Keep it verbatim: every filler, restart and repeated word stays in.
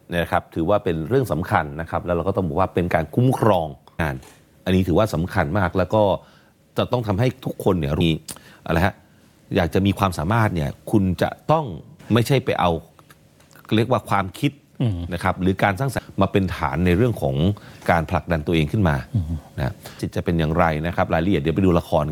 นะครับถือว่าเป็นเรื่องสำคัญนะครับแล้วเราก็ต้องบอกว่าเป็นการคุ้มครองงานอันนี้ถือว่าสำคัญมากแล้วก็จะต้องทำให้ทุกคนเนี่ยมีอะไรฮะอยากจะมีความสามารถเนี่ยคุณจะต้องไม่ใช่ไปเอาเรียกว่าความคิดนะครับหรือการสร้างสรรค์มาเป็นฐานในเรื่องของการผลักดันตัวเองขึ้นมานะจะเป็นอย่างไรนะครับรายละเอียดเดี๋ยวไปดูละคร